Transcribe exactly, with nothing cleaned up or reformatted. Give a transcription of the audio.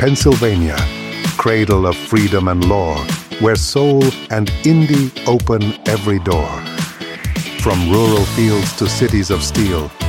Pennsylvania, cradle of freedom and lore, where soul and indie open every door. From rural fields to cities of steel,